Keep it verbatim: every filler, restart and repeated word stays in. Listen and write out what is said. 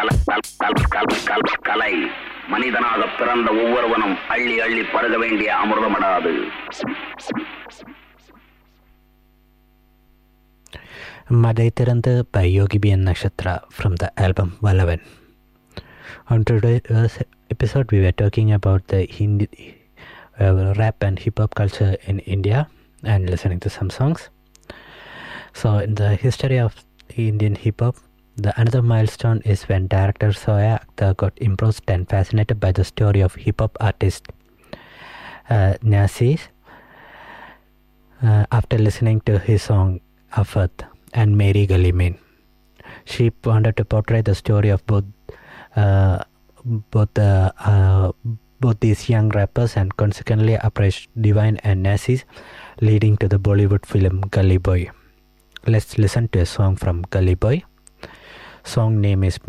கலை மனிதனாக பிறந்த ஒவ்வொருவனும் அள்ளி அள்ளி பருக வேண்டிய அமிர்தமடாது. Madai Tiranthu by Yogi B N Nakshatra from the album Vallavan. On today's episode, we were talking about the Hindi uh, rap and hip hop culture in India and listening to some songs. So, in the history of Indian hip hop, the another milestone is when director Zoya Akhtar got impressed and fascinated by the story of hip hop artist uh, Nasir uh, after listening to his song Afat and Mary Galimin. She wanted to portray the story of both uh, both uh, uh, both these young rappers and consequently approached Divine and Nasir, leading to the Bollywood film Gully Boy. Let's listen to a song from Gully Boy. Song name is